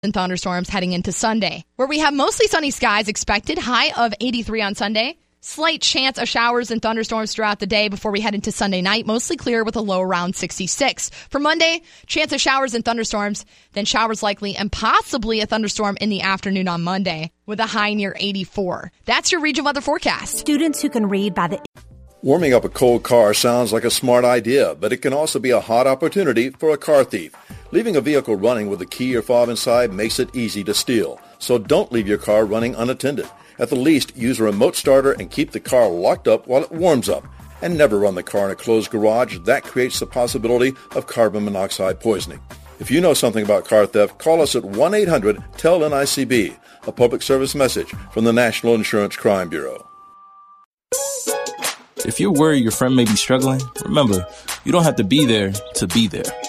and thunderstorms heading into Sunday, where we have mostly sunny skies expected, high of 83 on Sunday. Slight chance of showers and thunderstorms throughout the day before we head into Sunday night, mostly clear with a low around 66. For Monday, chance of showers and thunderstorms, then showers likely and possibly a thunderstorm in the afternoon on Monday with a high near 84. That's your region weather forecast. Students who can read by the... Warming up a cold car sounds like a smart idea, but it can also be a hot opportunity for a car thief. Leaving a vehicle running with a key or fob inside makes it easy to steal. So don't leave your car running unattended. At the least, use a remote starter and keep the car locked up while it warms up. And never run the car in a closed garage. That creates the possibility of carbon monoxide poisoning. If you know something about car theft, call us at 1-800-TEL-NICB, a public service message from the National Insurance Crime Bureau. If you're worried your friend may be struggling, remember, you don't have to be there to be there.